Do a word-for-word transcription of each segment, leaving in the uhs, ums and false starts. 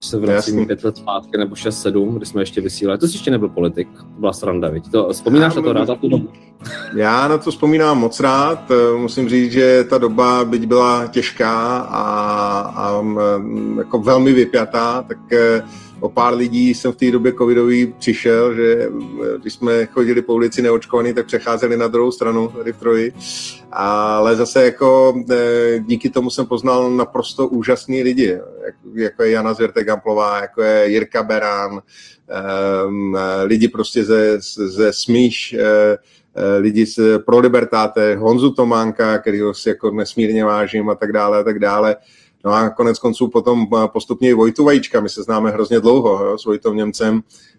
se vracím pět let zpátky, nebo šest, sedm, kdy jsme ještě vysílali. To jsi ještě nebyl politik, to byla sranda, viď? To, vzpomínáš na to rád za tu dobu? Já na to vzpomínám moc rád. Musím říct, že ta doba, byť byla těžká a, a jako velmi vypjatá, tak o pár lidí jsem v té době covidový přišel, že když jsme chodili po ulici neočkovaný, tak přecházeli na druhou stranu tady v Troji. Ale zase jako díky tomu jsem poznal naprosto úžasný lidi, jako je Jana Zvěrtek-Gamplová, jako je Jirka Beran, lidi prostě ze, ze Smíš, lidi z Pro Libertate, Honzu Tománka, kterýho si jako nesmírně vážím a tak dále a tak dále. No a konec konců potom postupně i Vojtu Vajíčka, my se známe hrozně dlouho, jo, s Vojtou Němcem.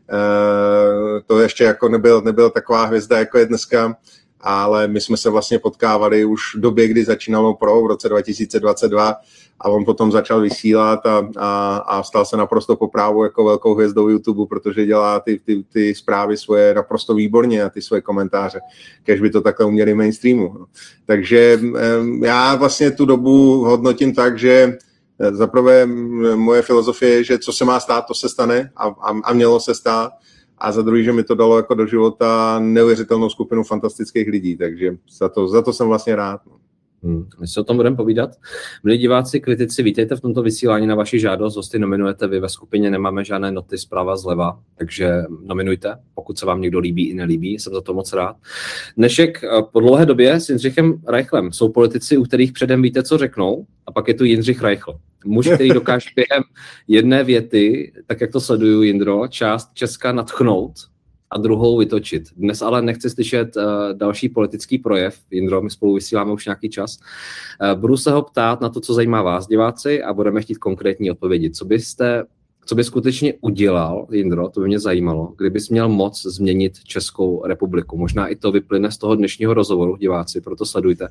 E, to ještě jako nebyl, nebyl taková hvězda, jako je dneska, ale my jsme se vlastně potkávali už v době, kdy začínalo Pro v roce dva tisíce dvacet dva a on potom začal vysílat a, a, a stal se naprosto po právu jako velkou hvězdou YouTube, protože dělá ty, ty, ty zprávy svoje naprosto výborně a ty svoje komentáře, kež by to takhle uměli mainstreamu. Takže já vlastně tu dobu hodnotím tak, že zaprvé moje filozofie je, že co se má stát, to se stane a, a, a mělo se stát. A za druhý, že mi to dalo jako do života neuvěřitelnou skupinu fantastických lidí, takže za to, za to jsem vlastně rád. Hmm. My se o tom budeme povídat. Milí diváci, kritici, vítejte v tomto vysílání na vaši žádost. Hosty nominujete vy, ve skupině nemáme žádné noty zprava zleva, takže nominujte, pokud se vám někdo líbí i nelíbí, jsem za to moc rád. Dnešek po dlouhé době s Jindřichem Reichlem. Jsou politici, u kterých předem víte, co řeknou, a pak je tu Jindřich Reichl. Muž, který dokáže během jedné věty, tak jak to sleduju, Jindro, část Česka nadchnout a druhou vytočit. Dnes ale nechci slyšet uh, další politický projev. Jindro, my spolu vysíláme už nějaký čas. Uh, budu se ho ptát na to, co zajímá vás, diváci, a budeme chtít konkrétní odpovědi. Co byste, co by skutečně udělal, Jindro, to by mě zajímalo, kdybys měl moc změnit Českou republiku. Možná i to vyplyne z toho dnešního rozhovoru, diváci, proto sledujte.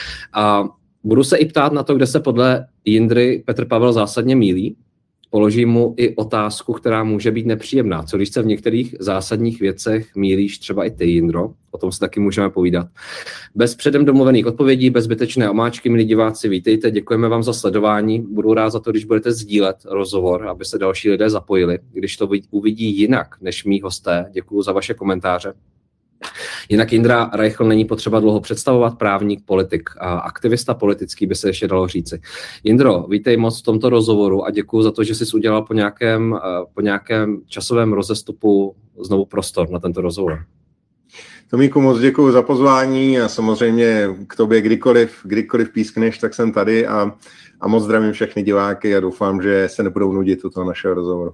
A budu se i ptát na to, kde se podle Jindry Petr Pavel zásadně mýlí. Položím mu i otázku, která může být nepříjemná. Co když se v některých zásadních věcech mýlíš třeba i ty, Jindro? O tom se taky můžeme povídat. Bez předem domluvených odpovědí, bez zbytečné omáčky, milí diváci, vítejte, děkujeme vám za sledování. Budu rád za to, když budete sdílet rozhovor, aby se další lidé zapojili, když to uvidí jinak než mý hosté. Děkuju za vaše komentáře. Jinak Jindra Reichl není potřeba dlouho představovat, právník, politik a aktivista politický by se ještě dalo říci. Jindro, vítej moc v tomto rozhovoru a děkuji za to, že jsi udělal po nějakém, po nějakém časovém rozestupu znovu prostor na tento rozhovor. Tomíku, moc děkuji za pozvání a samozřejmě k tobě kdykoliv, kdykoliv pískneš, tak jsem tady a, a moc zdravím všechny diváky a doufám, že se nebudou nudit u toho našeho rozhovoru.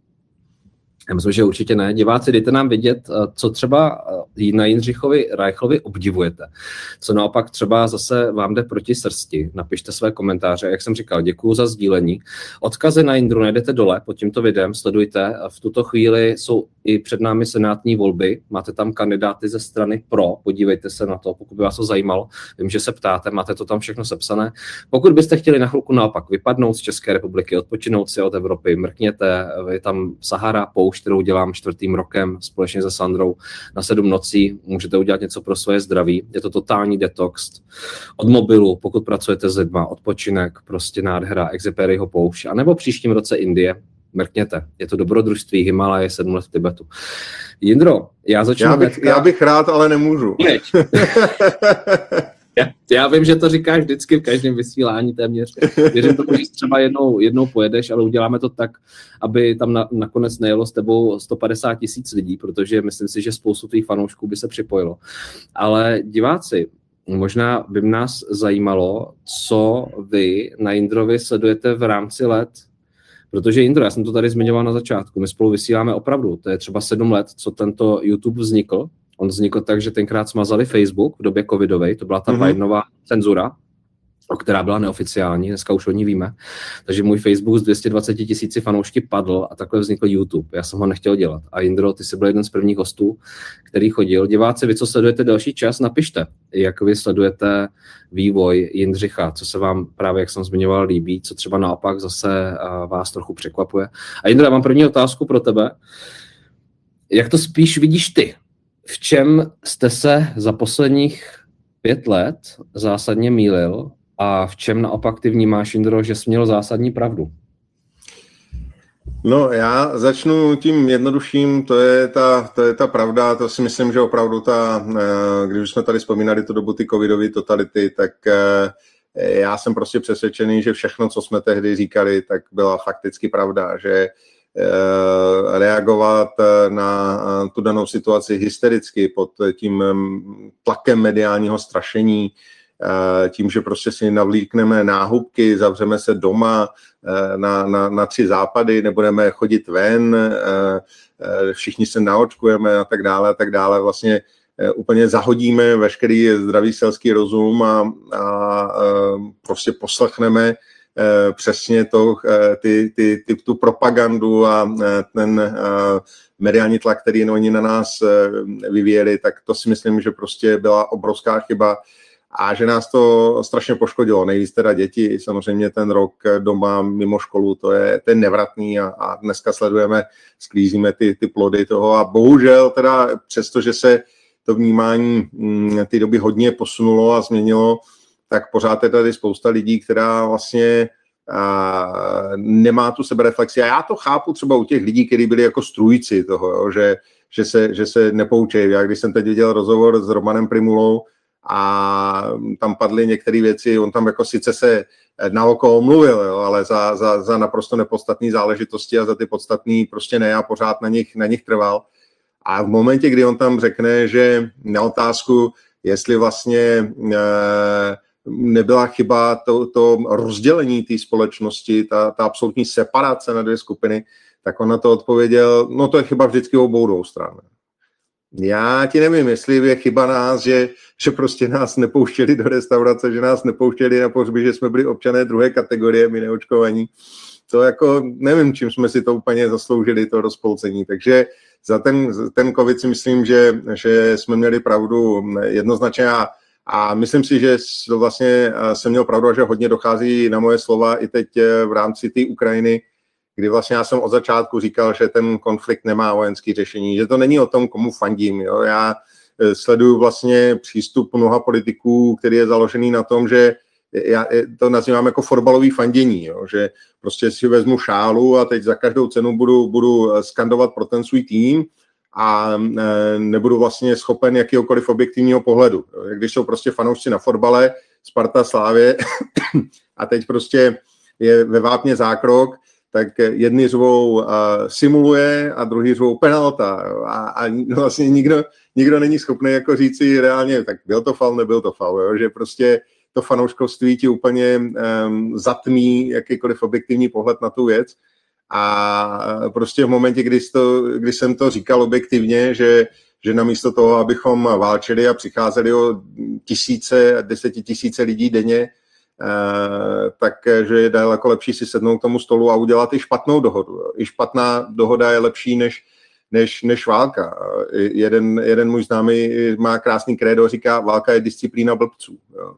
Já myslím, že určitě ne. Diváci, dejte nám vidět, co třeba na Jindřichovi Reichlovi obdivujete. Co naopak třeba zase vám jde proti srsti. Napište své komentáře. Jak jsem říkal, děkuju za sdílení. Odkazy na Jindru najdete dole pod tímto videem, sledujte. V tuto chvíli jsou i před námi senátní volby. Máte tam kandidáty ze strany Pro. Podívejte se na to, pokud by vás to zajímalo. Vím, že se ptáte, máte to tam všechno sepsané. Pokud byste chtěli na chvilku naopak vypadnout z České republiky, odpočinout si od Evropy, mrkněte, je tam Sahara, poušť, kterou dělám čtvrtým rokem společně se Sandrou na sedm nocí. Můžete udělat něco pro svoje zdraví. Je to totální detox. Od mobilu, pokud pracujete s lidma, odpočinek, prostě nádhera, Exupéryho poušť, anebo příštím roce Indie. Mrkněte. Je to dobrodružství, Himalaje, sedm let v Tibetu. Jindro, já začnu... Já bych, já bych rád, ale nemůžu. Já, já vím, že to říkáš vždycky v každém vysílání téměř. Věřím tomu, že třeba jednou, jednou pojedeš, ale uděláme to tak, aby tam na, nakonec nejelo s tebou sto padesát tisíc lidí, protože myslím si, že spoustu tvých fanoušků by se připojilo. Ale diváci, možná by nás zajímalo, co vy na Jindrovi sledujete v rámci let, protože Jindro, já jsem to tady zmiňoval na začátku, my spolu vysíláme opravdu, to je třeba sedm let, co tento YouTube vznikl. On vznikl tak, že tenkrát smazali Facebook v době covidové, to byla ta mm-hmm. Bidenová cenzura, o která byla neoficiální, dneska už o ní víme. Takže můj Facebook z dvě stě dvacet tisíci fanoušky padl a takhle vznikl YouTube. Já jsem ho nechtěl dělat. A Jindro, ty jsi byl jeden z prvních hostů, který chodil. Diváci, vy, co sledujete delší čas, napište, jak vy sledujete vývoj Jindřicha, co se vám právě, jak jsem zmiňoval, líbí, co třeba naopak zase vás trochu překvapuje. A Jindro, já mám první otázku pro tebe. Jak to spíš vidíš ty? V čem jste se za posledních pět let zásadně mýlil a v čem naopak ty vnímáš, Jindro, že jsi měl zásadní pravdu? No, já začnu tím jednodušším, to je ta, to je ta pravda, to si myslím, že opravdu ta, když jsme tady vzpomínali tu dobu ty covidové totality, tak já jsem prostě přesvědčený, že všechno, co jsme tehdy říkali, tak byla fakticky pravda, že reagovat na tu danou situaci hystericky pod tím tlakem mediálního strašení, tím, že prostě si navlíkneme náhubky, zavřeme se doma na, na, na tři západy, nebudeme chodit ven, všichni se naočkujeme a tak dále a tak dále. Vlastně úplně zahodíme veškerý zdravý selský rozum a, a prostě poslechneme přesně to, ty, ty, ty, tu propagandu a ten mediální tlak, který oni na nás vyvíjeli, tak to si myslím, že prostě byla obrovská chyba a že nás to strašně poškodilo. Nejvíc teda děti, samozřejmě ten rok doma mimo školu, to je, to je nevratný a, a dneska sledujeme, sklízíme ty, ty plody toho a bohužel teda přesto, že se to vnímání ty doby hodně posunulo a změnilo, tak pořád je tady spousta lidí, která vlastně a, nemá tu sebereflexi. A já to chápu třeba u těch lidí, kteří byli jako strůjci toho, jo, že, že, se, že se nepoučejí. Já když jsem teď viděl rozhovor s Romanem Primulou a tam padly některé věci, on tam jako sice se na oko omluvil, jo, ale za, za, za naprosto nepodstatné záležitosti a za ty podstatné prostě ne a pořád na nich, na nich trval. A v momentě, kdy on tam řekne, že na otázku, jestli vlastně e, nebyla chyba to, to rozdělení té společnosti, ta, ta absolutní separace na dvě skupiny, tak on na to odpověděl, no to je chyba vždycky obou dvou stran. Já ti nevím, jestli je chyba nás, že, že prostě nás nepouštěli do restaurace, že nás nepouštěli na pohřby, že jsme byli občané druhé kategorie, my neočkovaní. To jako nevím, čím jsme si to úplně zasloužili, to rozpolcení. Takže za ten, ten covid si myslím, že, že jsme měli pravdu jednoznačně a, a myslím si, že vlastně jsem měl pravdu a že hodně dochází na moje slova i teď v rámci té Ukrajiny, kdy vlastně já jsem od začátku říkal, že ten konflikt nemá vojenský řešení, že to není o tom, komu fandím. Jo? Já sleduju vlastně přístup mnoha politiků, který je založený na tom, že já to nazývám jako fotbalový fandění, jo? Že prostě si vezmu šálu a teď za každou cenu budu, budu skandovat pro ten svůj tým a nebudu vlastně schopen jakýhokoliv objektivního pohledu. Jo? Když jsou prostě fanoušci na fotbale, Sparta, Slávě a teď prostě je ve vápně zákrok, tak jedni řvou uh, simuluje a druhý řvou penalta. Jo? A, a vlastně nikdo, nikdo není schopný jako říci reálně, tak byl to faul, nebyl to faul, jo? Že prostě to fanouškovství ti úplně um, zatmí jakýkoliv objektivní pohled na tu věc. A prostě v momentě, kdy, to, kdy jsem to říkal objektivně, že, že namísto toho, abychom válčili a přicházeli o tisíce, desetitisíce lidí denně, Uh, takže je daleko lepší si sednout k tomu stolu a udělat i špatnou dohodu. I špatná dohoda je lepší než, než, než válka. Uh, jeden, jeden můj známý má krásný krédo, říká, válka je disciplína blbců. Jo.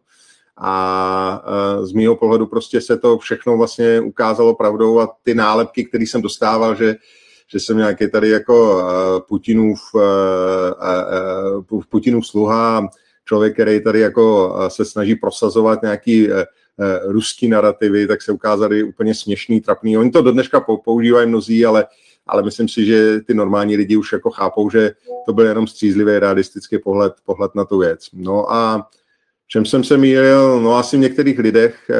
A uh, z mýho pohledu prostě se to všechno vlastně ukázalo pravdou a ty nálepky, které jsem dostával, že, že jsem nějaký tady jako uh, Putinův, uh, uh, uh, Putinův sluha, člověk, který tady jako se snaží prosazovat nějaký eh, ruský narrativy, tak se ukázaly úplně směšný, trapný. Oni to do dneška používají mnozí, ale, ale myslím si, že ty normální lidi už jako chápou, že to byl jenom střízlivý, realistický pohled, pohled na tu věc. No a čem jsem se mýlil? No asi v některých lidech eh,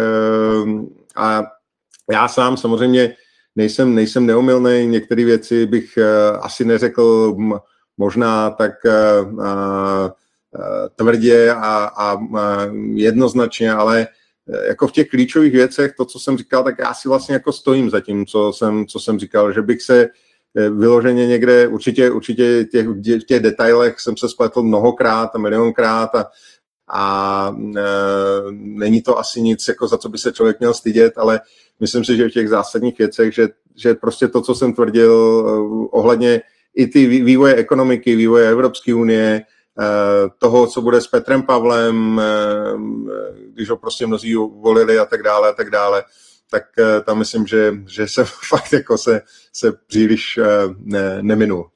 a já sám samozřejmě nejsem, nejsem neomylný, některé věci bych eh, asi neřekl možná tak eh, tvrdě a, a, a jednoznačně, ale jako v těch klíčových věcech, to, co jsem říkal, tak já si vlastně jako stojím za tím, co jsem, co jsem říkal, že bych se vyloženě někde, určitě, určitě těch, v těch detailech jsem se spletl mnohokrát a milionkrát a, a e, není to asi nic, jako za co by se člověk měl stydět, ale myslím si, že v těch zásadních věcech, že, že prostě to, co jsem tvrdil ohledně i ty vývoje ekonomiky, vývoje Evropské unie, toho, co bude s Petrem Pavlem, když ho prostě mnozí volili a tak dále a tak dále, tak tam myslím, že, že se fakt jako se, se příliš ne, neminul.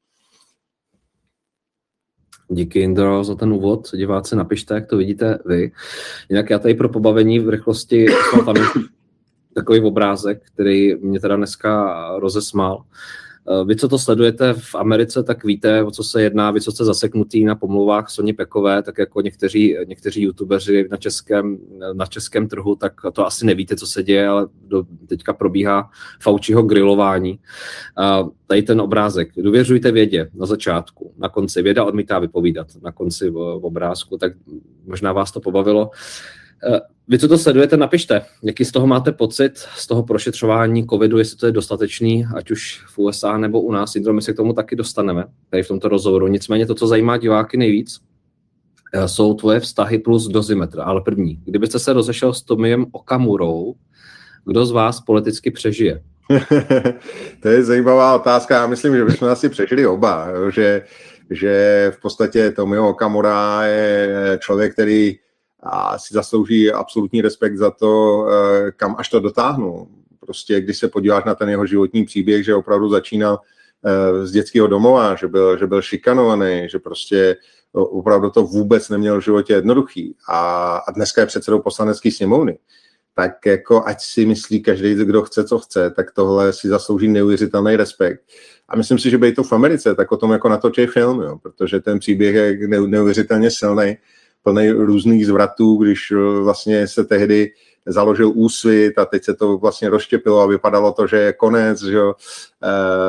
Díky, Indro, za ten úvod. Diváci, napište, jak to vidíte vy. Jinak já tady pro pobavení v rychlosti takový obrázek, který mě teda dneska rozesmál. Vy, co to sledujete v Americe, tak víte, o co se jedná. Vy, co jste zaseknutý na pomluvách Soni Pekové, tak jako někteří, někteří youtubeři na českém, na českém trhu, tak to asi nevíte, co se děje, ale do, teďka probíhá Fauciho grilování. Tady ten obrázek. Důvěřujte vědě na začátku, na konci. Věda odmítá vypovídat na konci v, v obrázku, tak možná vás to pobavilo. Vy, co to sledujete, napište, jaký z toho máte pocit, z toho prošetřování covidu, jestli to je dostatečný, ať už v U S A nebo u nás. Jindro, my se k tomu taky dostaneme, tady v tomto rozhovoru. Nicméně to, co zajímá diváky nejvíc, jsou tvoje vztahy plus dozimetr. Ale první, kdybyste se rozešel s Tomiem Okamurou, kdo z vás politicky přežije? To je zajímavá otázka. Já myslím, že bychom asi přežili oba, že, že v podstatě Tomio Okamura je člověk, který a si zaslouží absolutní respekt za to, kam až to dotáhnu. Prostě když se podíváš na ten jeho životní příběh, že opravdu začínal z dětského domova, že byl, že byl šikanovaný, že prostě opravdu to vůbec neměl v životě jednoduchý a, a dneska je předsedou poslanecké sněmovny. Tak jako ať si myslí každý, kdo chce, co chce, tak tohle si zaslouží neuvěřitelný respekt. A myslím si, že by to v Americe, tak o tom jako natočí film, jo, protože ten příběh je neuvěřitelně silný, plný různých zvratů, když vlastně se tehdy založil Úsvit a teď se to vlastně rozštěpilo a vypadalo to, že je konec, že jo. E,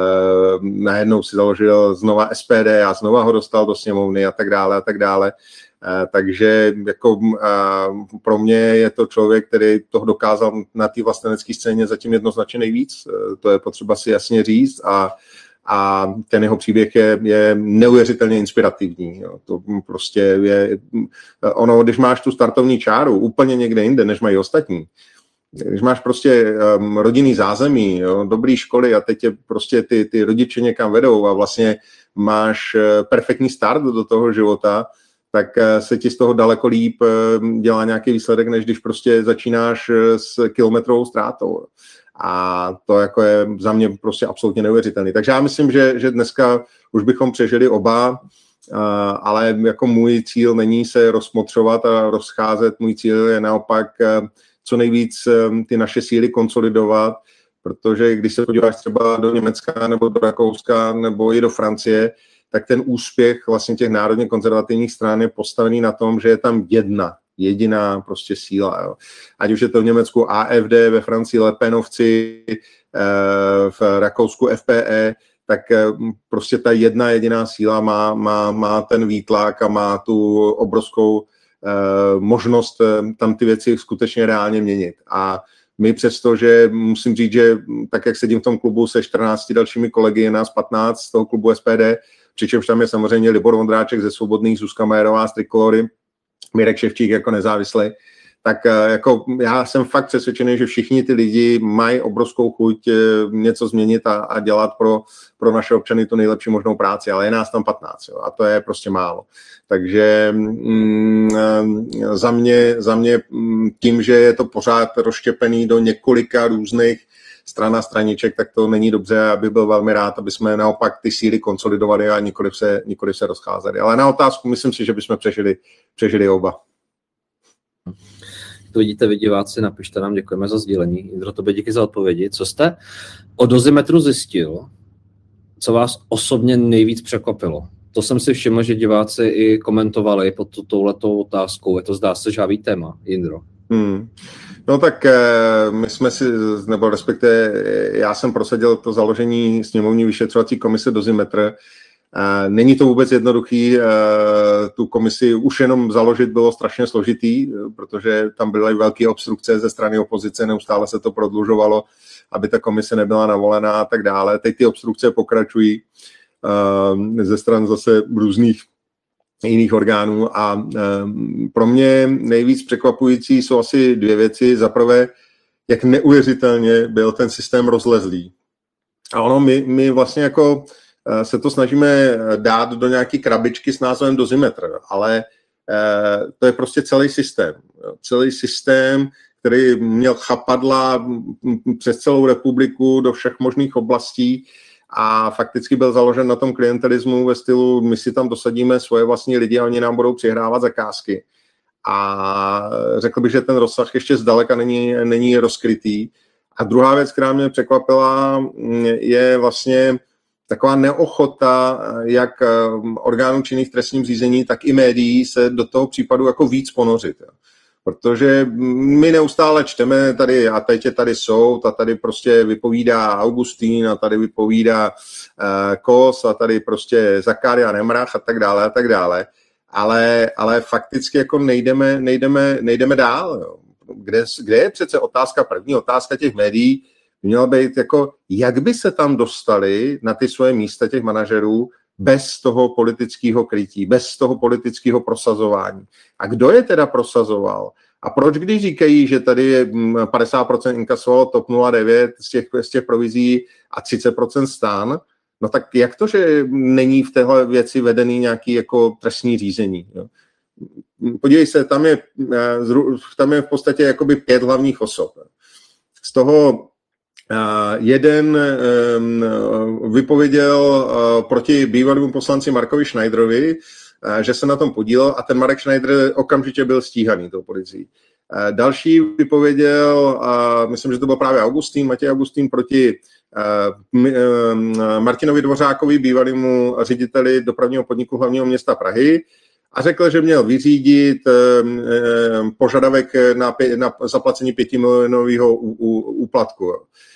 najednou si založil znova S P D a znova ho dostal do sněmovny a tak dále a tak dále. E, takže jako e, pro mě je to člověk, který toho dokázal na té vlastenecké scéně zatím jednoznačně nejvíc. E, to je potřeba si jasně říct a A ten jeho příběh je, je neuvěřitelně inspirativní. Jo. To prostě je, ono, když máš tu startovní čáru úplně někde jinde, než mají ostatní, když máš prostě um, rodinný zázemí, jo, dobrý školy a teď je prostě ty, ty rodiče někam vedou a vlastně máš uh, perfektní start do toho života, tak uh, se ti z toho daleko líp uh, dělá nějaký výsledek, než když prostě začínáš uh, s kilometrovou ztrátou. A to jako je za mě prostě absolutně neuvěřitelný. Takže já myslím, že, že dneska už bychom přežili oba, ale jako můj cíl není se rozmotřovat a rozcházet. Můj cíl je naopak co nejvíc ty naše síly konsolidovat, protože když se podíváš třeba do Německa nebo do Rakouska nebo i do Francie, tak ten úspěch vlastně těch národně konzervativních stran je postavený na tom, že je tam jedna jediná prostě síla. Jo. Ať už je to v Německu A F D, ve Francii Le Penovci, v Rakousku F P E, tak prostě ta jedna jediná síla má, má, má ten výtlak a má tu obrovskou možnost tam ty věci skutečně reálně měnit. A my přesto, že musím říct, že tak, jak sedím v tom klubu se čtrnácti dalšími kolegy, je nás patnáct z toho klubu S P D, přičemž tam je samozřejmě Libor Vondráček ze Svobodných, Zuzka Majerová z Trikolory, Mirek Ševčík jako nezávislý, tak jako já jsem fakt přesvědčený, že všichni ty lidi mají obrovskou chuť něco změnit a, a dělat pro, pro naše občany tu nejlepší možnou práci, ale je nás tam patnáct, jo, a to je prostě málo. Takže mm, za mě, za mě tím, že je to pořád rozštěpený do několika různých stran a straniček, tak to není dobře, aby byl velmi rád, aby jsme naopak ty síly konsolidovali a nikoliv se, nikoliv se rozcházeli. Ale na otázku myslím si, že bychom přežili, přežili oba. To vidíte, vy diváci, napište nám, děkujeme za sdílení. Jindro, tobě díky za odpovědi. Co jste o dozimetru zjistil, co vás osobně nejvíc překvapilo? To jsem si všiml, že diváci i komentovali pod touhletou otázkou. Je to zdá se žhavý téma, Jindro. Hmm. No tak my jsme si, nebo respektive já jsem prosadil to založení sněmovní vyšetřovací komise Dozimetr. Není to vůbec jednoduchý, tu komisi už jenom založit bylo strašně složitý, protože tam byly velké obstrukce ze strany opozice, neustále se to prodlužovalo, aby ta komise nebyla navolená a tak dále. Teď ty obstrukce pokračují ze stran zase různých jiných orgánů a pro mě nejvíc překvapující jsou asi dvě věci. Za prvé, jak neuvěřitelně byl ten systém rozlezlý. A ono, my, my vlastně jako se to snažíme dát do nějaké krabičky s názvem Dozimetr, ale to je prostě celý systém. Celý systém, který měl chapadla přes celou republiku do všech možných oblastí a fakticky byl založen na tom klientelismu ve stylu, my si tam dosadíme svoje vlastní lidi a oni nám budou přihrávat zakázky. A řekl bych, že ten rozsah ještě zdaleka není, není rozkrytý. A druhá věc, která mě překvapila, je vlastně taková neochota jak orgánů činných v trestním řízení, tak i médií se do toho případu jako víc ponořit. Protože my neustále čteme tady, a teď je tady soud, a tady prostě vypovídá Augustín, a tady vypovídá uh, Kos, a tady prostě Zakaria Nemrach a tak dále a tak dále. Ale, ale fakticky jako nejdeme, nejdeme, nejdeme dál. Jo. Kde, kde je přece otázka, první otázka těch médií, měla být jako, jak by se tam dostali na ty svoje místa těch manažerů bez toho politického krytí, bez toho politického prosazování. A kdo je teda prosazoval? A proč, když říkají, že tady je padesát procent inkasovalo TOP nula devět z těch, z těch provizí a třicet procent STAN, no tak jak to, že není v téhle věci vedený nějaký jako trestní řízení? Jo? Podívej se, tam je, tam je v podstatě jakoby pět hlavních osob. Z toho jeden vypověděl proti bývalému poslanci Markovi Schneiderovi, že se na tom podílel, a ten Marek Schneider okamžitě byl stíhaný tou policií. Další vypověděl, myslím, že to byl právě Augustín, Matěj Augustín, proti Martinovi Dvořákovi, bývalému řediteli dopravního podniku hlavního města Prahy, a řekl, že měl vyřídit požadavek na, na zaplacení pětimilionového úplatku.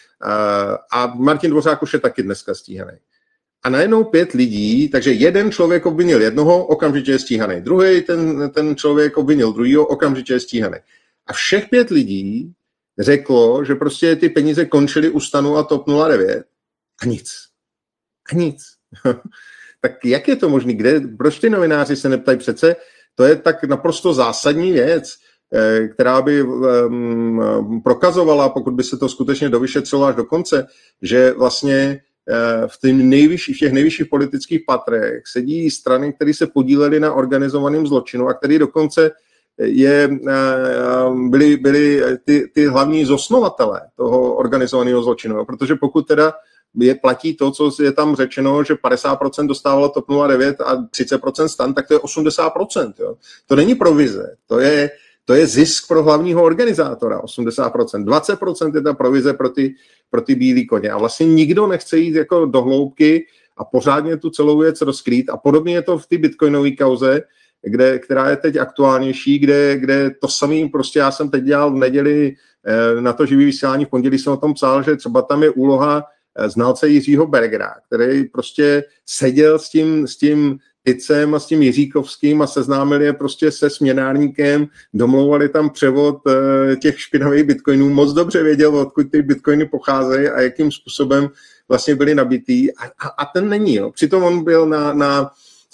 A Martin Dvořák už je taky dneska stíhaný. A najednou pět lidí, takže jeden člověk obvinil jednoho, okamžitě je stíhaný. Druhý, ten, ten člověk obvinil druhýho, okamžitě je stíhaný. A všech pět lidí řeklo, že prostě ty peníze končily u STANu a TOP nula devět. A nic. A nic. Tak jak je to možné? Kde, proč ty novináři se neptají přece? To je tak naprosto zásadní věc, která by um, prokazovala, pokud by se to skutečně dovyšetřilo až do konce, že vlastně uh, v, nejvyšší, v těch nejvyšších politických patrech sedí strany, které se podílely na organizovaném zločinu a které dokonce je, uh, byly, byly ty, ty hlavní zosnovatelé toho organizovaného zločinu. Protože pokud teda je, platí to, co je tam řečeno, že padesát procent dostávalo TOP nula devět a třicet procent STAN, tak to je osmdesát procent. Jo. To není provize, to je To je zisk pro hlavního organizátora, osmdesát procent. dvacet procent je ta provize pro ty, pro ty bílý koně. A vlastně nikdo nechce jít jako do hloubky a pořádně tu celou věc rozkrýt. A podobně je to v té bitcoinové kauze, kde, která je teď aktuálnější, kde, kde to samý, prostě já jsem teď dělal v neděli eh, na to živý vysílání, v pondělí jsem o tom psal, že třeba tam je úloha eh, znalce Jiřího Bergera, který prostě seděl s tím, s tím Ticem a s tím Jiříkovským a seznámili je prostě se směnárníkem, domlouvali tam převod e, těch špinavých bitcoinů, moc dobře věděl, odkud ty bitcoiny pocházejí a jakým způsobem vlastně byly nabitý. A, a, a ten není. Jo. Přitom on byl na, na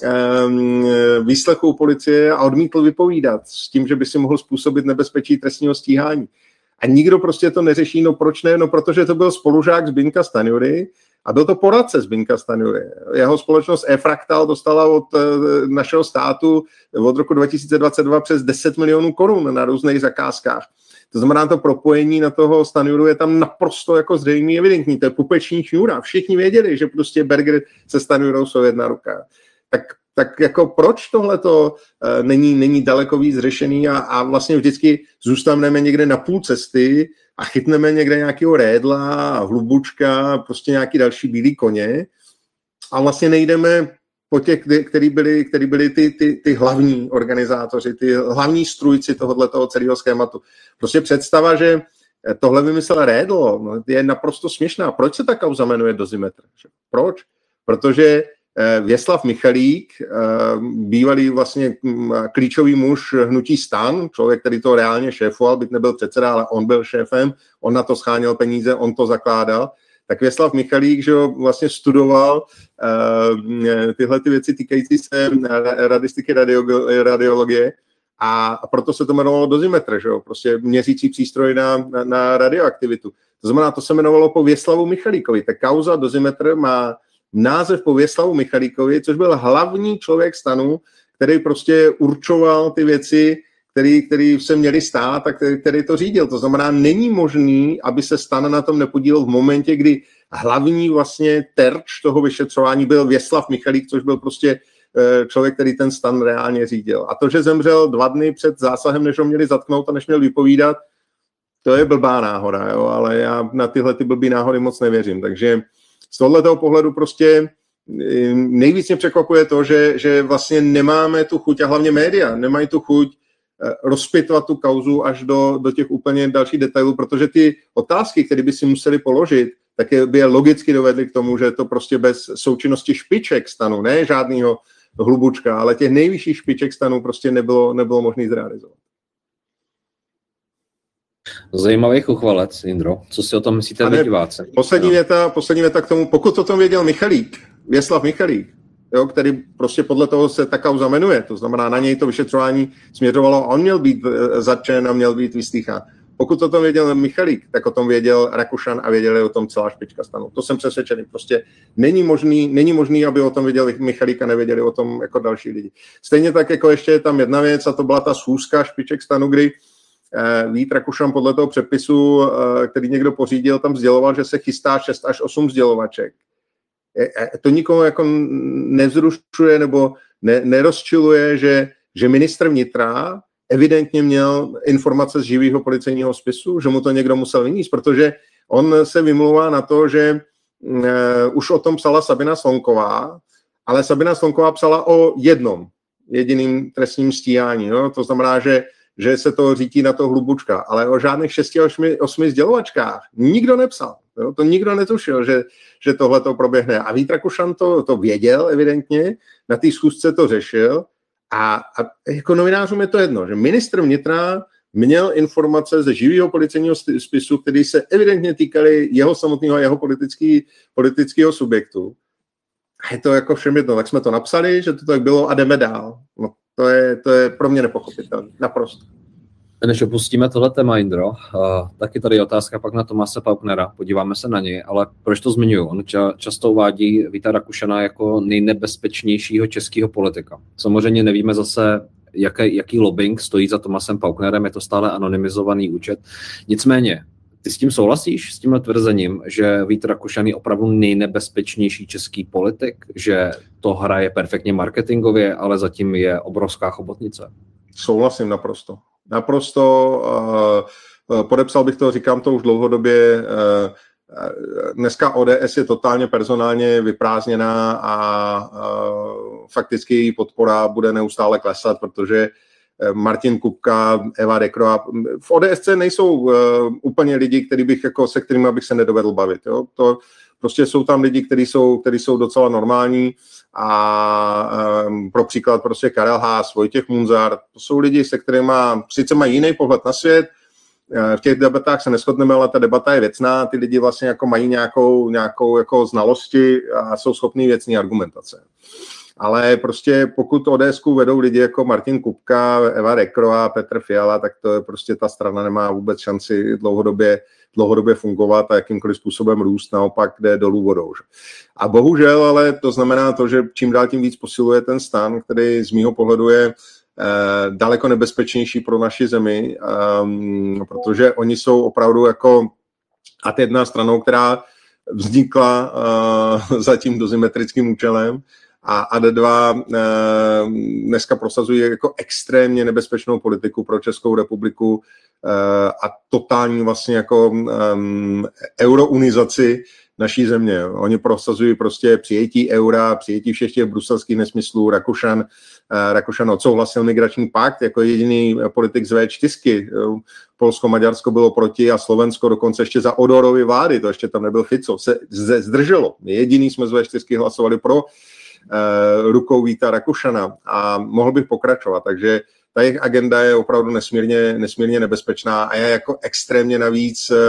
e, výslechu policie a odmítl vypovídat s tím, že by si mohl způsobit nebezpečí trestního stíhání. A nikdo prostě to neřeší, no proč ne? No protože to byl spolužák Zbyňka Stanjury, a byl to poradce Zbyňka Stanjury. Jeho společnost E-Fractal dostala od našeho státu od roku dva tisíce dvacet dva přes deset milionů korun na různých zakázkách. To znamená, to propojení na toho Stanjuru je tam naprosto jako zřejmě evidentní. To je pupeční šňůra. Všichni věděli, že prostě Berger se Stanjurou jsou jedna ruka. Tak, tak jako proč tohleto uh, není, není daleko víc řešený a, a vlastně vždycky zůstaneme někde na půl cesty a chytneme někde nějakého Rédla, Hlubučka, prostě nějaký další bílý koně a vlastně nejdeme po těch, který byli, který byli ty, ty, ty hlavní organizátoři, ty hlavní strůjci tohoto celého schématu. Prostě představa, že tohle vymyslel Rédl, no, je naprosto směšná. Proč se ta kauza jmenuje Dozimetr? Proč? Protože Věslav Michalík, bývalý vlastně klíčový muž hnutí STAN, člověk, který to reálně šéfoval, byť nebyl předseda, ale on byl šéfem, on na to scháněl peníze, on to zakládal, tak Věslav Michalík, že vlastně studoval tyhle ty věci týkající se radistiky, radiologie a proto se to jmenovalo Dozimetr, že jo? Prostě měřící přístroj na, na, na radioaktivitu. To znamená, to se jmenovalo po Věslavu Michalíkovi. Ta kauza Dozimetr má název po Věslavu Michalíkovi, což byl hlavní člověk STANu, který prostě určoval ty věci, který, který se měli stát a který, který to řídil. To znamená, není možný, aby se STAN na tom nepodílel v momentě, kdy hlavní vlastně terč toho vyšetřování byl Věslav Michalík, což byl prostě člověk, který ten STAN reálně řídil. A to, že zemřel dva dny před zásahem, než ho měli zatknout a než měl vypovídat, to je blbá náhoda, jo, ale já na tyhle ty blbý náhody moc nevěřím, takže z tohoto pohledu prostě nejvíc mě překvapuje to, že, že vlastně nemáme tu chuť, a hlavně média, nemají tu chuť rozpitvat tu kauzu až do, do těch úplně dalších detailů, protože ty otázky, které by si museli položit, tak by je logicky dovedly k tomu, že to prostě bez součinnosti špiček stanu, ne žádného hlubučka, ale těch nejvyšších špiček stanu prostě nebylo, nebylo možné zrealizovat. Zajímavý chuchvalec, Jindro. Co si o tom myslíte vy, diváci? Poslední no. věta, poslední věta k tomu, pokud o tom věděl Michalík, Věslav Michalík, jo, který prostě podle toho se ta kauza jmenuje, to znamená, na něj to vyšetřování směřovalo, on měl být zatčen a měl být vyslýchán. Pokud o tom věděl Michalík, tak o tom věděl Rakušan a věděli o tom celá špička stanu. To jsem přesvědčený. Prostě není možný, není možný, aby o tom věděl Michalík a nevěděli o tom jako další lidi. Stejně tak, jako ještě je tam jedna věc, a to byla ta schůzka špiček stanu, kdy eh, Vít Rakušan podle toho přepisu, eh, který někdo pořídil, tam sděloval, že se chystá šest až osm sdělovaček. Eh, to nikomu jako nevzrušuje nebo ne, nerozčiluje, že, že ministr vnitra evidentně měl informace z živého policejního spisu, že mu to někdo musel vyníst, protože on se vymlouvá na to, že uh, už o tom psala Sabina Slonková, ale Sabina Slonková psala o jednom jediným trestním stíhání. Jo? To znamená, že, že se to řítí na to hlubučka, ale o žádných šesti až osmi sdělovačkách nikdo nepsal. Jo? To nikdo netušil, že, že tohle to proběhne. A Vít Rakušan to, to věděl evidentně, na té schůzce to řešil. A, a jako novinářům je to jedno, že ministr vnitra měl informace ze živého policejního spisu, který se evidentně týkaly jeho samotného a jeho politický, politického subjektu. A je to jako všem jedno, tak jsme to napsali, že to tak bylo a jdeme dál. No, to, je, to je pro mě nepochopitelné, naprosto. Než opustíme tohle téma, Jindro, uh, taky tady je otázka pak na Tomase Pauknera, podíváme se na něj, ale proč to zmiňuji? On ča, často uvádí Víta Rakušana jako nejnebezpečnějšího českého politika. Samozřejmě nevíme zase, jaký, jaký lobbying stojí za Tomasem Pauknerem, je to stále anonymizovaný účet. Nicméně, ty s tím souhlasíš, s tímhle tvrzením, že Vít Rakušan je opravdu nejnebezpečnější český politik, že to hraje perfektně marketingově, ale zatím je obrovská chobotnice? Souhlasím naprosto. Naprosto, uh, podepsal bych to, říkám to už dlouhodobě, uh, dneska O D S je totálně personálně vyprázdněná a uh, fakticky její podpora bude neustále klesat, protože Martin Kupka, Eva Dekroa, v O D S nejsou uh, úplně lidi, který bych, jako, se kterými bych se nedovedl bavit. Jo? To prostě jsou tam lidi, kteří jsou, kteří jsou docela normální, a um, pro příklad prostě Karel Haas, Vojtěch Munzar, to jsou lidi, se kterými sice mají jiný pohled na svět, v těch debatách se neshodneme, ale ta debata je věcná, ty lidi vlastně jako mají nějakou, nějakou jako znalosti a jsou schopní věcné argumentace. Ale prostě pokud O D S ku vedou lidi jako Martin Kupka, Eva Dekroa, Petr Fiala, tak to je prostě ta strana nemá vůbec šanci dlouhodobě, dlouhodobě fungovat a jakýmkoliv způsobem růst, naopak jde dolů vodou. Že? A bohužel, ale to znamená to, že čím dál tím víc posiluje ten stan, který z mýho pohledu je eh, daleko nebezpečnější pro naši zemi, eh, protože oni jsou opravdu jako ad jedna stranou, která vznikla eh, za tím dozimetrickým účelem, a A D dva e, dneska prosazují jako extrémně nebezpečnou politiku pro Českou republiku e, a totální vlastně jako e, eurounizaci naší země. Oni prosazují prostě přijetí eura, přijetí všech těch bruselských nesmyslů. Rakušan, e, Rakušan odsouhlasil migrační pakt jako jediný politik z vé čtyřky. Polsko, Maďarsko bylo proti a Slovensko dokonce ještě za Odorovy vlády, to ještě tam nebyl Fico, se zdrželo. Jediný jsme z vé čtyřky hlasovali pro rukou Víta Rakušana a mohl bych pokračovat, takže ta jejich agenda je opravdu nesmírně, nesmírně nebezpečná a je jako extrémně navíc uh,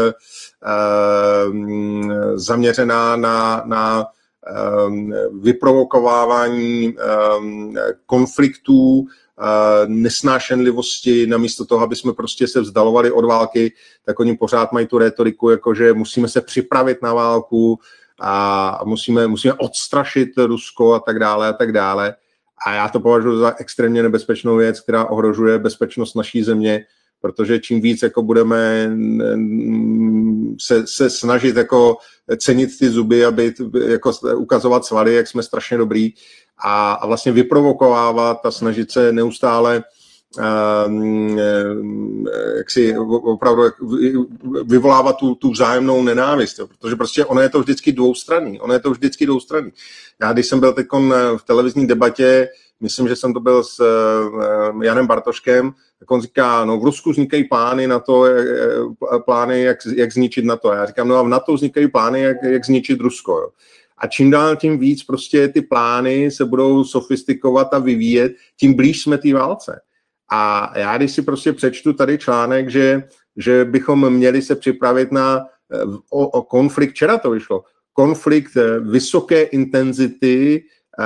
zaměřená na, na um, vyprovokovávání um, konfliktů, uh, nesnášenlivosti, namísto toho, aby jsme prostě se vzdalovali od války, tak oni pořád mají tu rétoriku, jakože musíme se připravit na válku, a musíme, musíme odstrašit Rusko a tak dále a tak dále. A já to považuji za extrémně nebezpečnou věc, která ohrožuje bezpečnost naší země, protože čím víc jako budeme se, se snažit jako cenit ty zuby, aby jako ukazovat svaly, jak jsme strašně dobrý a, a vlastně vyprovokovávat a snažit se neustále jak si opravdu vyvolávat tu, tu vzájemnou nenávist, jo, protože prostě ono je to vždycky dvoustranný, ono je to vždycky dvoustranný. Já když jsem byl teď v televizní debatě, myslím, že jsem to byl s Janem Bartoškem, tak on říká, no v Rusku vznikají plány na to, plány, jak, jak zničit NATO. Já říkám, no a v NATO vznikají plány, jak, jak zničit Rusko. Jo. A čím dál tím víc prostě ty plány se budou sofistikovat a vyvíjet, tím blíž jsme té válce. A já když si prostě přečtu tady článek, že, že bychom měli se připravit na o, o konflikt, včera to vyšlo, konflikt vysoké intenzity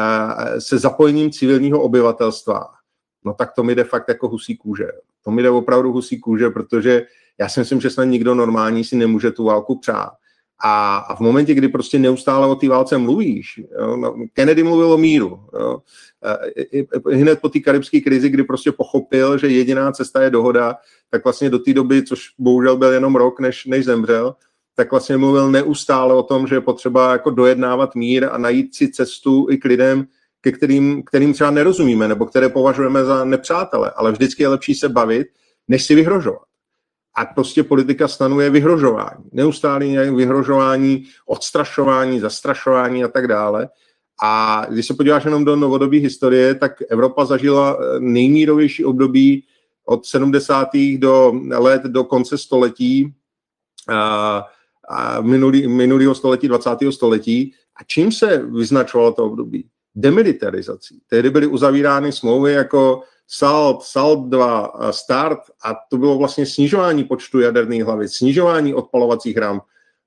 se zapojením civilního obyvatelstva, no tak to mi jde fakt jako husí kůže. To mi jde opravdu husí kůže, protože já si myslím, že snad nikdo normální si nemůže tu válku přát. A, a v momentě, kdy prostě neustále o té válce mluvíš, jo, no, Kennedy mluvil o míru, jo, hned po té karibské krizi, kdy prostě pochopil, že jediná cesta je dohoda, tak vlastně do té doby, což bohužel byl jenom rok, než, než zemřel, tak vlastně mluvil neustále o tom, že je potřeba jako dojednávat mír a najít si cestu i k lidem, ke kterým, kterým třeba nerozumíme, nebo které považujeme za nepřátele, ale vždycky je lepší se bavit, než si vyhrožovat. A prostě politika stanuje vyhrožování. Neustálé vyhrožování, odstrašování, zastrašování a tak dále. A když se podíváš jenom do novodobé historie, tak Evropa zažila nejmírovější období od sedmdesátých do let do konce století, a, a minulý, minulého století, dvacátého století. A čím se vyznačovalo to období? Demilitarizací. Tehdy byly uzavírány smlouvy jako SALT, SALT dva, START a to bylo vlastně snižování počtu jaderných hlavic, snižování odpalovacích ramp,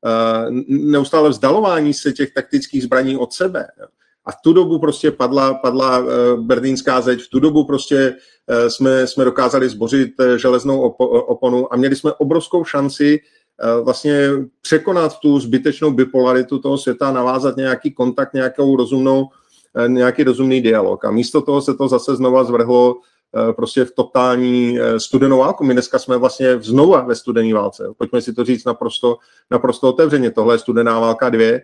neustále vzdalování se těch taktických zbraní od sebe. A v tu dobu prostě padla, padla berlínská zeď, v tu dobu prostě jsme, jsme dokázali zbořit železnou oponu a měli jsme obrovskou šanci vlastně překonat tu zbytečnou bipolaritu toho světa, navázat nějaký kontakt, nějakou rozumnou, nějaký rozumný dialog. A místo toho se to zase znova zvrhlo prostě v totální studenou válku. My dneska jsme vlastně znova ve studené válce. Pojďme si to říct naprosto, naprosto otevřeně. Tohle je studená válka dvě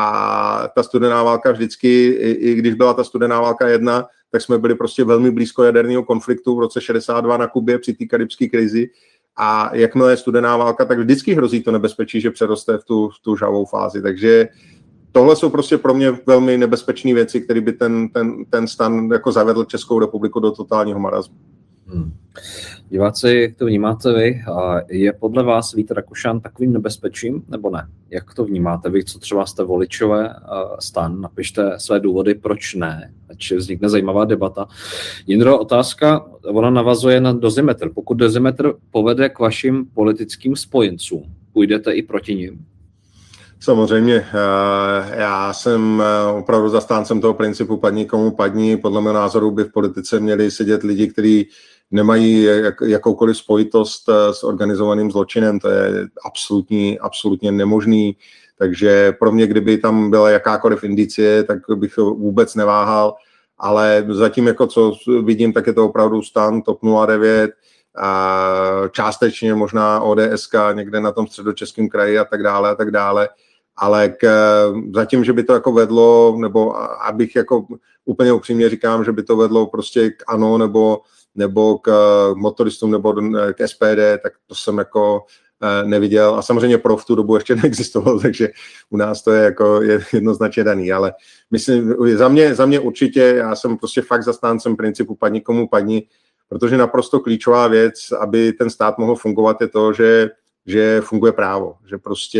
a ta studená válka vždycky, i, i když byla ta studená válka jedna, tak jsme byli prostě velmi blízko jaderného konfliktu v roce šedesát dva na Kubě při té karibské krizi. A jakmile je studená válka, tak vždycky hrozí to nebezpečí, že přeroste v tu, v tu žhavou fázi. Takže tohle jsou prostě pro mě velmi nebezpečné věci, které by ten, ten, ten stan jako zavedl Českou republiku do totálního marazmu. Hmm. Diváci, jak to vnímáte vy? Je podle vás Vít Rakušan takovým nebezpečím, nebo ne? Jak to vnímáte vy, co třeba jste voličové stan? Napište své důvody, proč ne, ať vznikne zajímavá debata. Jindro, otázka, ona navazuje na Dozimetr. Pokud Dozimetr povede k vašim politickým spojencům, půjdete i proti nim? Samozřejmě, já jsem opravdu zastáncem toho principu padni komu padni. Podle mého názoru by v politice měli sedět lidi, kteří nemají jakoukoliv spojitost s organizovaným zločinem. To je absolutní, absolutně nemožný. Takže pro mě, kdyby tam byla jakákoliv indicie, tak bych to vůbec neváhal. Ale zatím, jako co vidím, tak je to opravdu stan TOP nula devět, a částečně možná O D S ka někde na tom středočeském kraji a tak dále a tak dále. Ale k, zatím, že by to jako vedlo, nebo abych jako úplně upřímně říkám, že by to vedlo prostě k ANO nebo, nebo k motoristům nebo k S P D, tak to jsem jako neviděl. A samozřejmě pro v tu dobu ještě neexistovalo, takže u nás to je jako jednoznačně daný. Ale myslím, za mě, za mě určitě, já jsem prostě fakt zastáncem principu padni komu padni, protože naprosto klíčová věc, aby ten stát mohl fungovat, je to, že, že funguje právo, že prostě